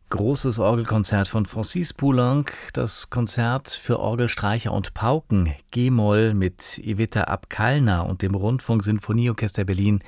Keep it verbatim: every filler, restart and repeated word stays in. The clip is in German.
Großes Orgelkonzert von Francis Poulenc, das Konzert für Orgel, Streicher und Pauken, G-Moll mit Ivica Apkalna und dem Rundfunk-Sinfonieorchester Berlin